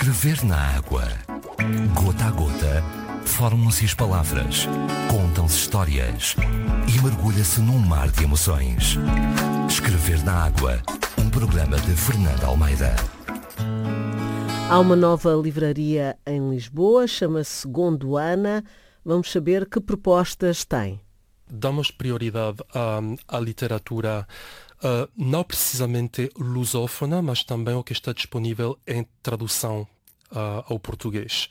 Escrever na água. Gota a gota, formam-se as palavras, contam-se histórias e mergulha-se num mar de emoções. Escrever na água, um programa de Fernanda Almeida. Há uma nova livraria em Lisboa, chama-se Gondwana. Vamos saber que propostas tem. Damos prioridade à literatura não precisamente lusófona, mas também o que está disponível em tradução ao português.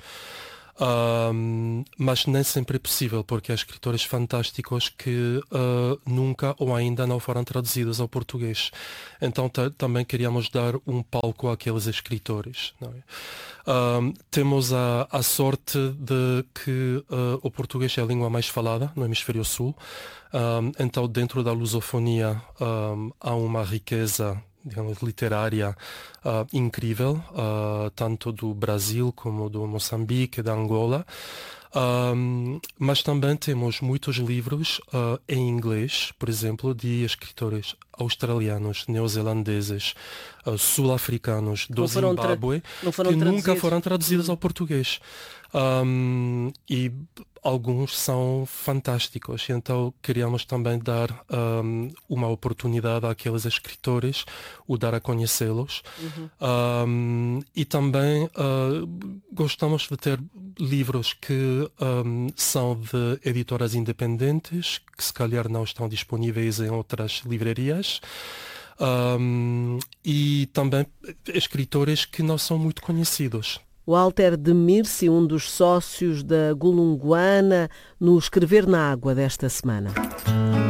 Mas nem sempre é possível, porque há escritores fantásticos que nunca ou ainda não foram traduzidos ao português. Então também queríamos dar um palco àqueles escritores. Não é? Temos a sorte de que o português é a língua mais falada no hemisfério sul. Então dentro da lusofonia há uma riqueza, digamos, literária incrível, tanto do Brasil como do Moçambique, da Angola. Mas também temos muitos livros em inglês, por exemplo, de escritores australianos, neozelandeses, sul-africanos, do Zimbábue, que nunca foram traduzidos ao português. E alguns são fantásticos, então queríamos também dar uma oportunidade àqueles escritores, o dar a conhecê-los. E também gostamos de ter livros que são de editoras independentes, que se calhar não estão disponíveis em outras livrarias. E também escritores que não são muito conhecidos. Walter de Mirce, um dos sócios da Gondwana, no Escrever na Água desta semana.